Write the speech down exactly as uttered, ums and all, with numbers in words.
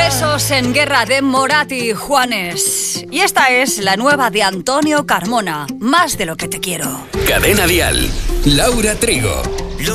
Besos en guerra de Morat y Juanes. Y esta es la nueva de Antonio Carmona, Más de lo que te quiero. Cadena Dial, Laura Trigo.